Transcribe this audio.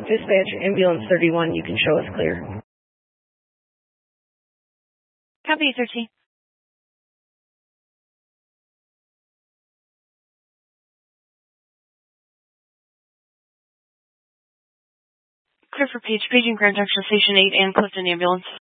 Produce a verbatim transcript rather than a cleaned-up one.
Dispatch, ambulance thirty-one, you can show us clear. Copy, thirteen. Clear for Page. Paging Grand Junction Station eight and Clifton Ambulance.